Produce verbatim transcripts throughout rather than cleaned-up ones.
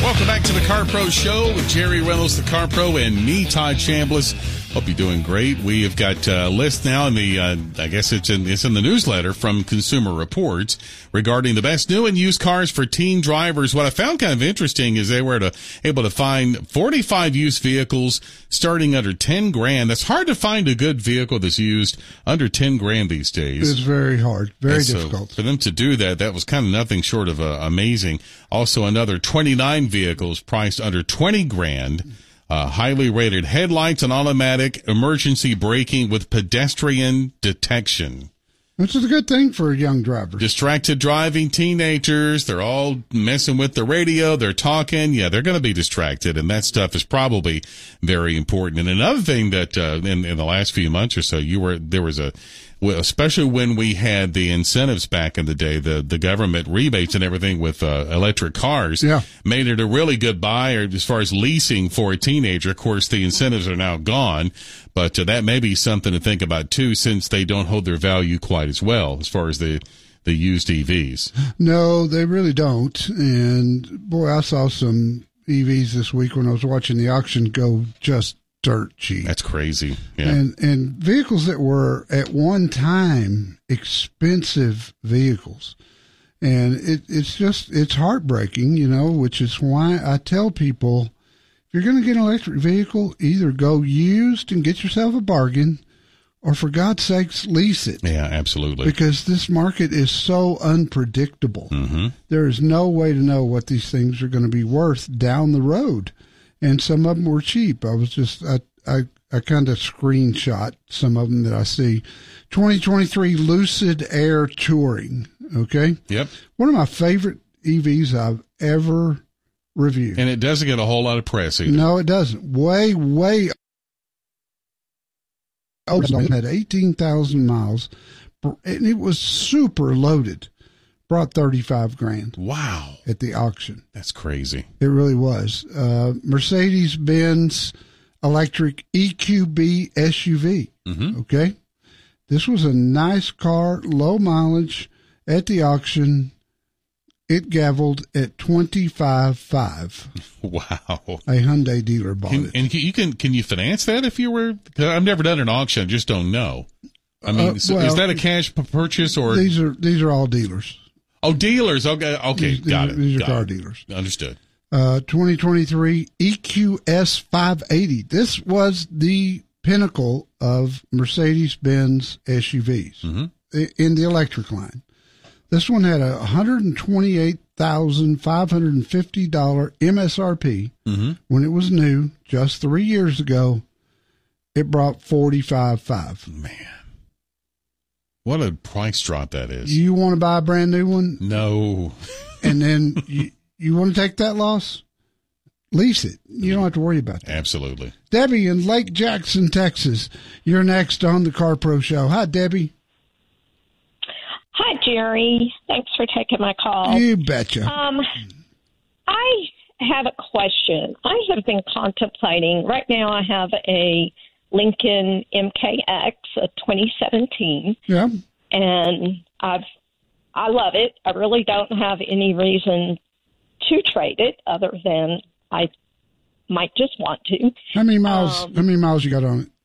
Welcome back to the Car Pro Show with Jerry Reynolds, the Car Pro, and me, Todd Chambliss. Hope you're doing great. We have got a list now in the, uh, I guess it's in, it's in the newsletter from Consumer Reports regarding the best new and used cars for teen drivers. What I found kind of interesting is they were to, able to find forty-five used vehicles starting under ten grand. That's hard to find a good vehicle that's used under ten grand these days. It's very hard, very and so difficult. For them to do that, that was kind of nothing short of uh, amazing. Also, another twenty-nine vehicles priced under twenty grand. Uh, highly rated headlights and automatic emergency braking with pedestrian detection. Which is a good thing for young drivers. Distracted driving teenagers, they're all messing with the radio, they're talking. Yeah, they're going to be distracted, and that stuff is probably very important. And another thing that uh, in, in the last few months or so, you were there was a, especially when we had the incentives back in the day, the, the government rebates and everything with uh, electric cars, yeah. made it a really good buy as far as leasing for a teenager. Of course, the incentives are now gone, but uh, that may be something to think about, too, since they don't hold their value quite as well as far as the, the used E Vs. No, they really don't. And, boy, I saw some E Vs this week when I was watching the auction go just dirt cheap. That's crazy. Yeah. And and vehicles that were at one time expensive vehicles. And it, it's just, it's heartbreaking, you know, which is why I tell people, if you're going to get an electric vehicle, either go used and get yourself a bargain, or for God's sakes, lease it. Yeah, absolutely. Because this market is so unpredictable. Mm-hmm. There is no way to know what these things are going to be worth down the road. And some of them were cheap. I was just, I, I, I kind of screenshot some of them that I see. twenty twenty-three Lucid Air Touring. Okay. Yep. One of my favorite E Vs I've ever reviewed. And it doesn't get a whole lot of press either. No, it doesn't. Way, way. Oh, it had eighteen thousand miles, and it was super loaded. Brought thirty-five grand. Wow. At the auction. That's crazy. It really was. Uh, Mercedes-Benz electric E Q B S U V. Mm-hmm. Okay. This was a nice car, low mileage at the auction. It gavelled at twenty-five five. Wow. A Hyundai dealer bought can, it. And you can, can you finance that if you were, cause I've never done an auction. I just don't know. I mean, Uh, so well, is that a cash p- purchase or? These are, these are all dealers. Oh, dealers. Okay. Okay. These, got these, it. These are got car it. dealers. Understood. Uh, twenty twenty-three E Q S five eighty. This was the pinnacle of Mercedes-Benz S U Vs mm-hmm. in the electric line. This one had a one hundred twenty-eight thousand five hundred fifty dollars M S R P mm-hmm. when it was new just three years ago. It brought forty-five five. Man, what a price drop that is. You want to buy a brand new one? No. And then you, you want to take that loss? Lease it. You don't have to worry about that. Absolutely. Debbie in Lake Jackson, Texas. You're next on the Car Pro Show. Hi, Debbie. Hi, Jerry. Thanks for taking my call. You betcha. Um, I have a question. I have been contemplating. Right now, I have a Lincoln M K X, a twenty seventeen. Yeah. And I've, I love it. I really don't have any reason to trade it other than I might just want to. How many miles? Um, how many miles you got on it?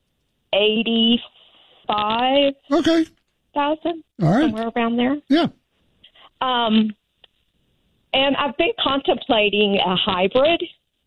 eighty-five Okay. thousand. All right. Somewhere around there. Yeah. Um, and I've been contemplating a hybrid,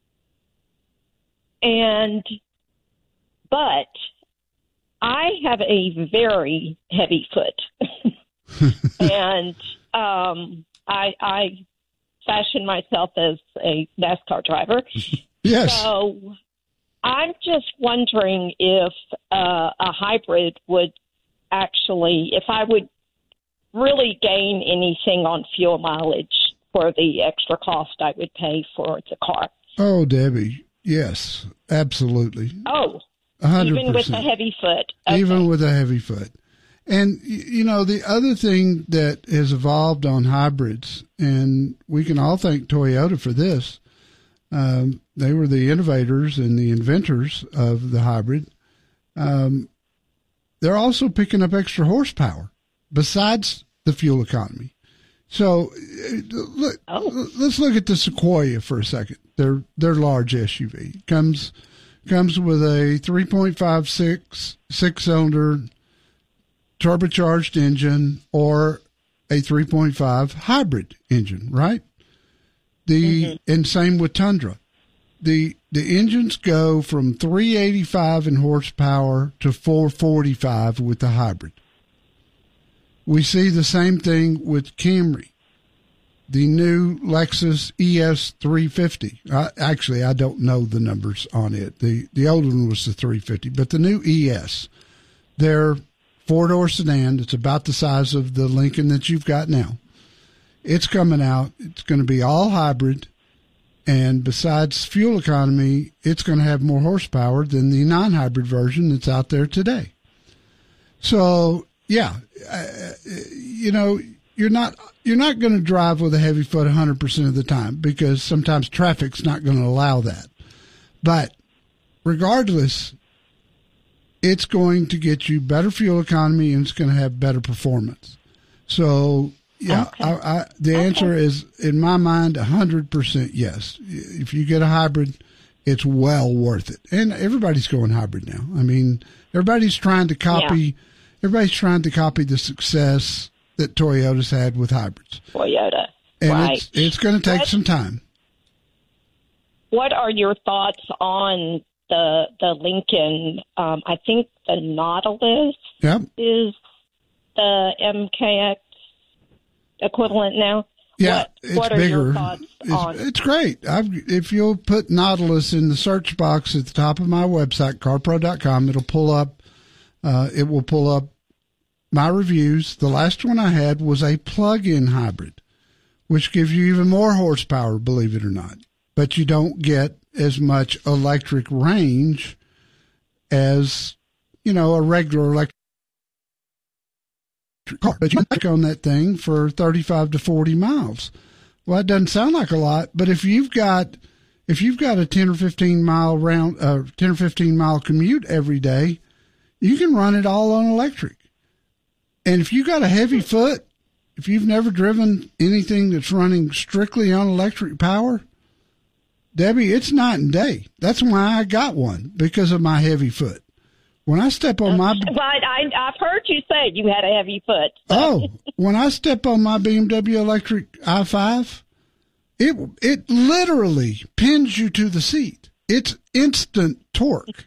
and but I have a very heavy foot, and um, I, I fashion myself as a NASCAR driver. Yes. So I'm just wondering if uh, a hybrid would actually, if I would really gain anything on fuel mileage for the extra cost I would pay for the car. Oh, Debbie. Yes, absolutely. Oh, one hundred percent. even with a heavy foot. Okay. Even with a heavy foot. And, you know, the other thing that has evolved on hybrids, and we can all thank Toyota for this, um, they were the innovators and the inventors of the hybrid. Um, they're also picking up extra horsepower besides the fuel economy. So look, oh. let's look at the Sequoia for a second. They're they're large S U V. Comes comes with a three point five six six cylinder turbocharged engine or a three point five hybrid engine, right? The mm-hmm. and same with Tundra. The the engines go from three eighty-five in horsepower to four forty-five with the hybrid. We see the same thing with Camry. The new Lexus E S three fifty. I, actually, I don't know the numbers on it. The the old one was the three fifty, but the new E S, they're four-door sedan. It's about the size of the Lincoln that you've got now. It's coming out. It's going to be all hybrid. And besides fuel economy, it's going to have more horsepower than the non-hybrid version that's out there today. So, yeah, uh, you know, you're not you're not going to drive with a heavy foot one hundred percent of the time because sometimes traffic's not going to allow that. But regardless, it's going to get you better fuel economy and it's going to have better performance. So, yeah, okay. I, I, the okay. answer is, in my mind, one hundred percent yes. If you get a hybrid, it's well worth it. And everybody's going hybrid now. I mean, everybody's trying to copy. Yeah. Everybody's trying to copy the success that Toyota's had with hybrids. Toyota, and right? It's, it's going to take what, some time. What are your thoughts on the the Lincoln? Um, I think the Nautilus yep. is the M K X equivalent now. Yeah, what, it's what are bigger. Your thoughts it's, on? It's great. I've, if you'll put Nautilus in the search box at the top of my website, carpro dot com, it'll pull up. Uh, it will pull up my reviews. The last one I had was a plug-in hybrid, which gives you even more horsepower, believe it or not. But you don't get as much electric range as, you know, a regular electric car. But you can on that thing for thirty-five to forty miles. Well, it doesn't sound like a lot, but if you've got if you've got a ten or fifteen mile round, uh, ten or fifteen mile commute every day, you can run it all on electric. And if you got a heavy foot, if you've never driven anything that's running strictly on electric power, Debbie, it's night and day. That's why I got one, because of my heavy foot. When I step on my... But I, I've heard you say you had a heavy foot. So. Oh, when I step on my B M W electric i five, it it literally pins you to the seat. It's instant torque.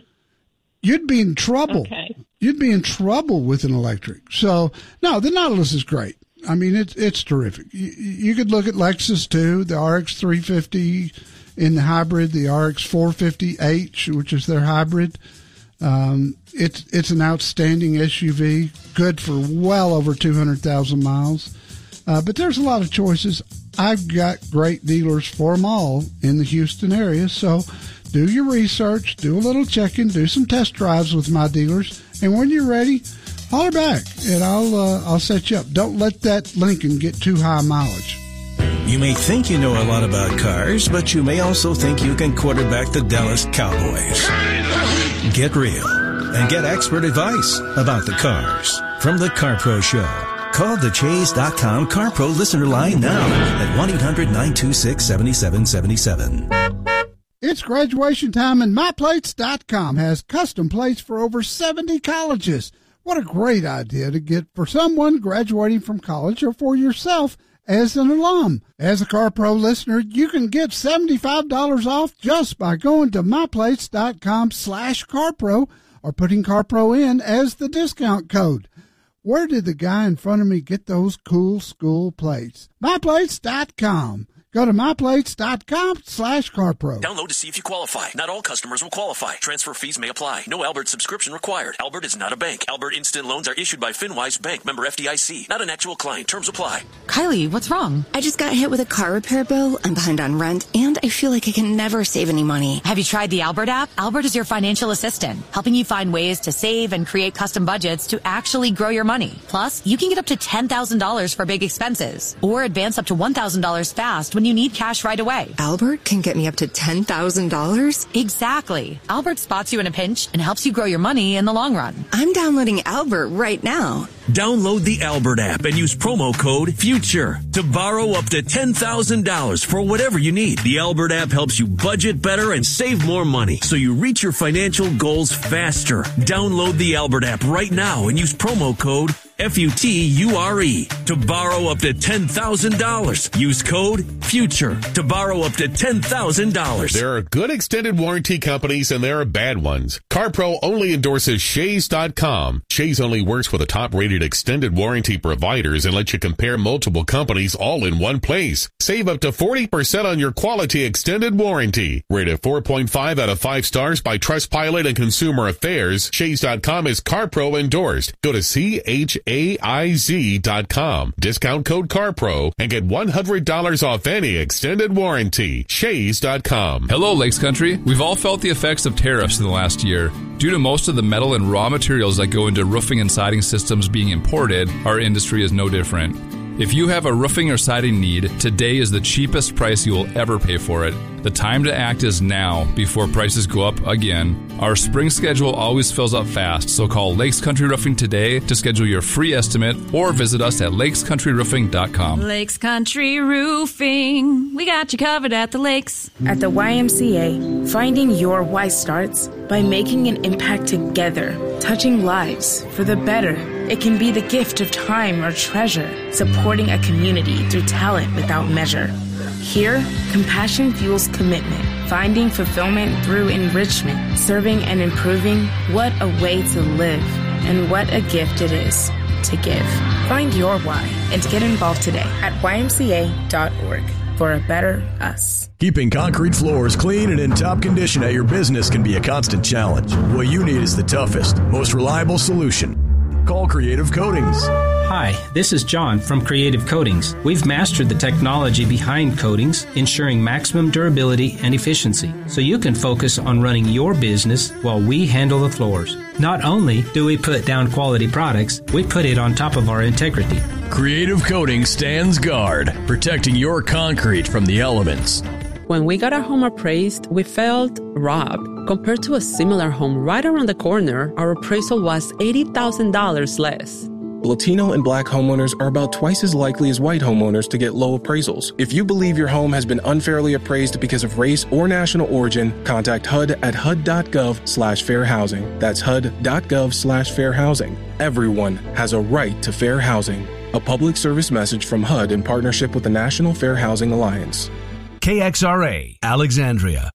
You'd be in trouble. Okay. You'd be in trouble with an electric. So, no, the Nautilus is great. I mean, it's it's terrific. You, you could look at Lexus, too, the R X three fifty in the hybrid, the R X four fifty H, which is their hybrid. Um, it's it's an outstanding S U V, good for well over two hundred thousand miles. Uh, but there's a lot of choices. I've got great dealers for them all in the Houston area, so do your research, do a little checking, do some test drives with my dealers, and when you're ready, holler back, and I'll uh, I'll set you up. Don't let that Lincoln get too high mileage. You may think you know a lot about cars, but you may also think you can quarterback the Dallas Cowboys. Get real and get expert advice about the cars from the CarPro Show. Call the Chase dot com CarPro listener line now at one eight hundred nine two six seven seven seven seven. It's graduation time, and my plates dot com has custom plates for over seventy colleges. What a great idea to get for someone graduating from college or for yourself as an alum. As a CarPro listener, you can get seventy-five dollars off just by going to my plates dot com slash CarPro or putting CarPro in as the discount code. Where did the guy in front of me get those cool school plates? my plates dot com. Go to my plates dot com slash CarPro. Download to see if you qualify. Not all customers will qualify. Transfer fees may apply. No Albert subscription required. Albert is not a bank. Albert Instant Loans are issued by FinWise Bank, member F D I C. Not an actual client. Terms apply. Kylie, what's wrong? I just got hit with a car repair bill. I'm behind on rent, and I feel like I can never save any money. Have you tried the Albert app? Albert is your financial assistant, helping you find ways to save and create custom budgets to actually grow your money. Plus, you can get up to ten thousand dollars for big expenses or advance up to one thousand dollars fast when when you need cash right away. Albert can get me up to ten thousand dollars? Exactly. Albert spots you in a pinch and helps you grow your money in the long run. I'm downloading Albert right now. Download the Albert app and use promo code FUTURE to borrow up to ten thousand dollars for whatever you need. The Albert app helps you budget better and save more money so you reach your financial goals faster. Download the Albert app right now and use promo code F U T U R E to borrow up to ten thousand dollars. Use code FUTURE to borrow up to ten thousand dollars. There are good extended warranty companies and there are bad ones. CarPro only endorses Shays dot com. Shays only works with the top-rated extended warranty providers and lets you compare multiple companies all in one place. Save up to forty percent on your quality extended warranty. Rated four point five out of five stars by Trustpilot and Consumer Affairs, Shays dot com is CarPro endorsed. Go to C H A I Z dot com. Discount code CarPro and get one hundred dollars off any extended warranty. Shays dot com. Hello, Lakes Country. We've all felt the effects of tariffs in the last year. Due to most of the metal and raw materials that go into roofing and siding systems being imported, our industry is no different. If you have a roofing or siding need, today is the cheapest price you will ever pay for it. The time to act is now, before prices go up again. Our spring schedule always fills up fast, so call Lakes Country Roofing today to schedule your free estimate or visit us at lakes country roofing dot com. Lakes Country Roofing, we got you covered at the lakes. At the Y M C A, finding your why starts by making an impact together, touching lives for the better. It can be the gift of time or treasure, supporting a community through talent without measure. Here, compassion fuels commitment, finding fulfillment through enrichment, serving and improving. What a way to live, and what a gift it is to give. Find your why and get involved today at Y M C A dot org for a better us. Keeping concrete floors clean and in top condition at your business can be a constant challenge. What you need is the toughest, most reliable solution. Call Creative Coatings. Hi, this is John from Creative Coatings. We've mastered the technology behind coatings, ensuring maximum durability and efficiency, so you can focus on running your business while we handle the floors. Not only do we put down quality products, we put it on top of our integrity. Creative Coatings stands guard, protecting your concrete from the elements. When we got our home appraised, we felt robbed. Compared to a similar home right around the corner, our appraisal was eighty thousand dollars less. Latino and Black homeowners are about twice as likely as white homeowners to get low appraisals. If you believe your home has been unfairly appraised because of race or national origin, contact H U D at H U D dot gov slash fair housing. That's H U D dot gov slash fair housing. Everyone has a right to fair housing. A public service message from H U D in partnership with the National Fair Housing Alliance. K X R A, Alexandria.